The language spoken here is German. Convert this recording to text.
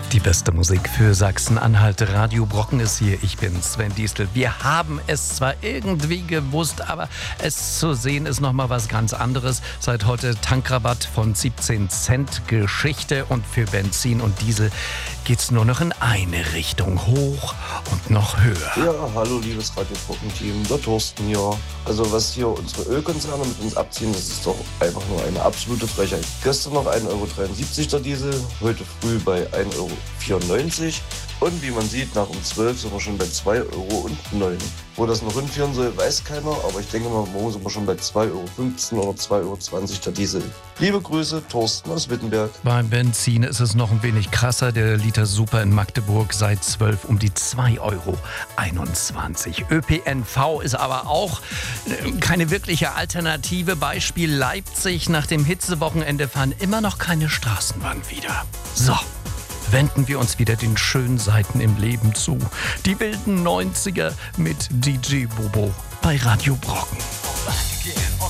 Die beste Musik für Sachsen-Anhalt. Radio Brocken ist hier. Ich bin Sven Diestel. Wir haben es zwar irgendwie gewusst, aber es zu sehen ist nochmal was ganz anderes. Seit heute Tankrabatt von 17 Cent Geschichte und für Benzin und Diesel geht's nur noch in eine Richtung, hoch und noch höher. Ja, hallo liebes Radio Brocken-Team, der Thorsten hier. Also was hier unsere Ölkonzerne mit uns abziehen, das ist doch einfach nur eine absolute Frechheit. Gestern noch 1,73 € der Diesel, heute früh bei 1,94 € und wie man sieht, nach um 12 sind wir schon bei 2,09 €. Wo das noch hinführen soll, weiß keiner, aber ich denke mal, morgen sind wir schon bei 2,15 € oder 2,20 € der Diesel. Liebe Grüße, Thorsten aus Wittenberg. Beim Benzin ist es noch ein wenig krasser. Der Liter Super in Magdeburg seit 12 um die 2,21 €. ÖPNV ist aber auch keine wirkliche Alternative. Beispiel Leipzig. Nach dem Hitzewochenende fahren immer noch keine Straßenbahn wieder. So. Wenden wir uns wieder den schönen Seiten im Leben zu. Die wilden 90er mit DJ Bobo bei Radio Brocken.